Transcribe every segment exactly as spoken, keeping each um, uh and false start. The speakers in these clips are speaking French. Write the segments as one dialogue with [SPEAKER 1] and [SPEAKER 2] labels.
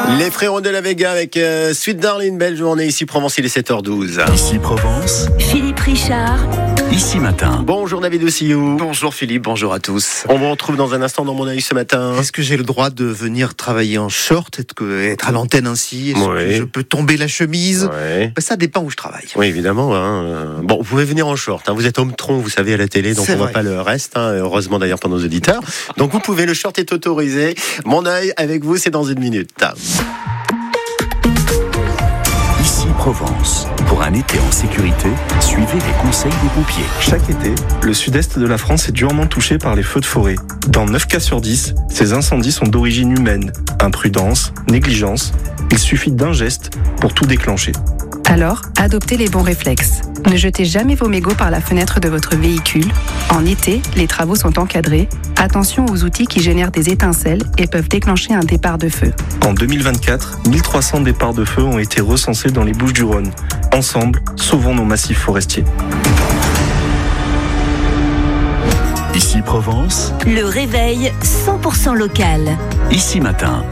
[SPEAKER 1] Les frérots de la Vega avec euh, Sweet Darling, belle journée ici Provence, il est sept heures douze.
[SPEAKER 2] Ici Provence,
[SPEAKER 3] Philippe Richard.
[SPEAKER 2] Ici Matin.
[SPEAKER 1] Bonjour David Ossillou.
[SPEAKER 4] Bonjour Philippe, bonjour à tous.
[SPEAKER 1] On vous retrouve dans un instant dans Mon Œil ce matin.
[SPEAKER 4] Est-ce que j'ai le droit de venir travailler en short, être, que, être à l'antenne ainsi? Est-ce
[SPEAKER 1] Oui.
[SPEAKER 4] que je peux tomber la chemise?
[SPEAKER 1] Ouais.
[SPEAKER 4] Ben, ça dépend où je travaille.
[SPEAKER 1] Oui, évidemment. Hein. Bon, vous pouvez venir en short. Hein. Vous êtes homme tronc, vous savez, à la télé, donc
[SPEAKER 4] C'est
[SPEAKER 1] on ne voit
[SPEAKER 4] vrai.
[SPEAKER 1] pas le reste. Hein. Heureusement d'ailleurs pour nos auditeurs. Donc vous pouvez, le short est autorisé. Mon Œil avec vous, c'est dans une minute.
[SPEAKER 2] Ici Provence. Pour un été en sécurité, suivez les conseils des pompiers.
[SPEAKER 5] Chaque été, le sud-est de la France est durement touché par les feux de forêt. Dans neuf cas sur dix, ces incendies sont d'origine humaine. Imprudence, négligence, il suffit d'un geste pour tout déclencher.
[SPEAKER 6] Alors, adoptez les bons réflexes. Ne jetez jamais vos mégots par la fenêtre de votre véhicule. En été, les travaux sont encadrés. Attention aux outils qui génèrent des étincelles et peuvent déclencher un départ de feu.
[SPEAKER 5] En deux mille vingt-quatre, mille trois cents départs de feu ont été recensés dans les Bouches-du-Rhône. Ensemble, sauvons nos massifs forestiers.
[SPEAKER 2] Ici Provence,
[SPEAKER 3] Le réveil cent pour cent local.
[SPEAKER 2] Ici Matin.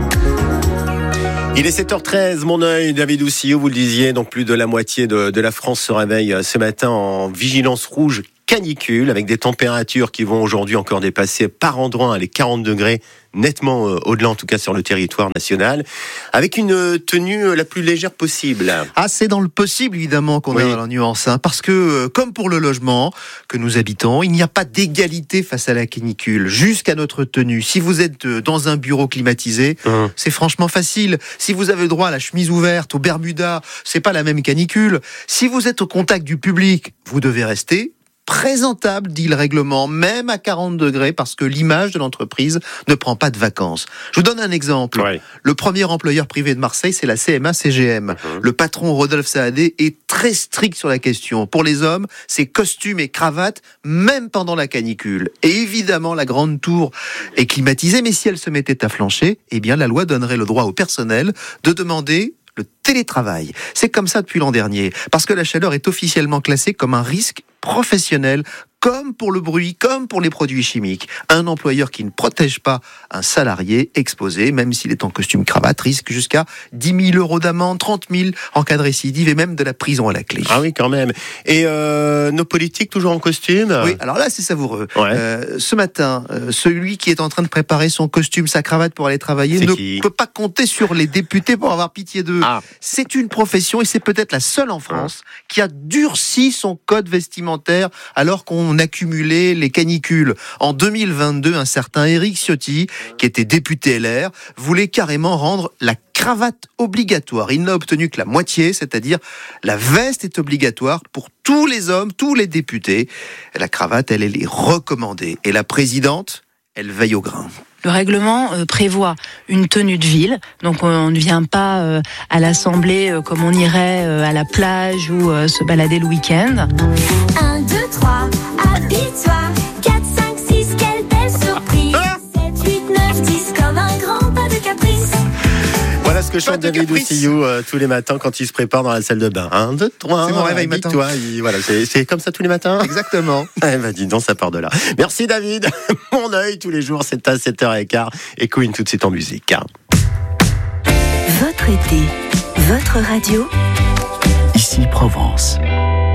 [SPEAKER 1] Il est sept heures treize, Mon Œil, David Ossillou, vous le disiez, donc plus de la moitié de, de la France se réveille ce matin en vigilance rouge canicule, avec des températures qui vont aujourd'hui encore dépasser par endroits les quarante degrés, nettement euh, au-delà en tout cas sur le territoire national, avec une tenue euh, la plus légère possible.
[SPEAKER 4] Ah, c'est dans le possible évidemment qu'on
[SPEAKER 1] Oui.
[SPEAKER 4] est dans la nuance, hein, parce que euh, comme pour le logement que nous habitons, il n'y a pas d'égalité face à la canicule, jusqu'à notre tenue. Si vous êtes euh, dans un bureau climatisé,
[SPEAKER 1] Hum.
[SPEAKER 4] c'est franchement facile. Si vous avez le droit à la chemise ouverte, au Bermuda, c'est pas la même canicule. Si vous êtes au contact du public, vous devez rester présentable, dit le règlement, même à quarante degrés, parce que l'image de l'entreprise ne prend pas de vacances. Je vous donne un exemple.
[SPEAKER 1] Ouais.
[SPEAKER 4] Le premier employeur privé de Marseille, c'est la C M A C G M.
[SPEAKER 1] Mhm.
[SPEAKER 4] Le patron Rodolphe Saadé est très strict sur la question. Pour les hommes, c'est costume et cravate, même pendant la canicule. Et évidemment, la grande tour est climatisée, mais si elle se mettait à flancher, eh bien, la loi donnerait le droit au personnel de demander le télétravail. C'est comme ça depuis l'an dernier, parce que la chaleur est officiellement classée comme un risque professionnel, comme pour le bruit, comme pour les produits chimiques. Un employeur qui ne protège pas un salarié exposé, même s'il est en costume cravate, risque jusqu'à dix mille euros d'amende, trente mille en cas de récidive et même de la prison à la clé.
[SPEAKER 1] Ah oui, quand même. Et euh, nos politiques toujours en costume?
[SPEAKER 4] Oui, alors là, c'est savoureux.
[SPEAKER 1] Ouais.
[SPEAKER 4] Euh, ce matin, euh, celui qui est en train de préparer son costume, sa cravate pour aller travailler,
[SPEAKER 1] C'est
[SPEAKER 4] ne
[SPEAKER 1] qui
[SPEAKER 4] peut pas compter sur les députés pour avoir pitié d'eux.
[SPEAKER 1] Ah.
[SPEAKER 4] C'est une profession et c'est peut-être la seule en France qui a durci son code vestimentaire alors qu'on accumulait les canicules. En deux mille vingt-deux, un certain Éric Ciotti, qui était député L R, voulait carrément rendre la cravate obligatoire. Il n'a obtenu que la moitié, c'est-à-dire la veste est obligatoire pour tous les hommes, tous les députés. La cravate, elle, elle est recommandée. Et la présidente, elle veille au grain.
[SPEAKER 6] Le règlement euh, prévoit une tenue de ville, donc on ne vient pas euh, à l'Assemblée euh, comme on irait euh, à la plage ou euh, se balader le week-end.
[SPEAKER 7] un, deux, trois, habille-toi. quatre, cinq, six, quelle belle surprise. sept, huit, neuf, dix, comme un grand pas de caprice.
[SPEAKER 1] Voilà ce que chante
[SPEAKER 4] de
[SPEAKER 1] David
[SPEAKER 4] caprice.
[SPEAKER 1] Ossillou euh, tous les matins quand il se prépare dans la salle de bain. Un, deux, trois.
[SPEAKER 4] C'est mon réveil matin.
[SPEAKER 1] Toi, voilà, c'est, c'est comme ça tous les matins.
[SPEAKER 4] Exactement.
[SPEAKER 1] Eh ben dis donc, ça part de là. Merci David. Mon Œil tous les jours, c'est à sept heures quinze. Et Queen tout de suite en musique.
[SPEAKER 3] Votre été, votre radio.
[SPEAKER 2] Ici Provence.